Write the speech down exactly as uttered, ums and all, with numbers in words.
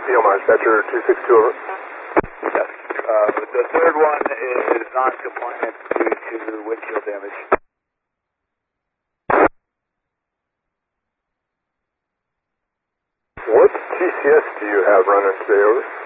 Omaha, Dispatcher two six two, over. Yes. Uh, the third one is non-compliant due to windshield damage. What T C S do you have running today, over?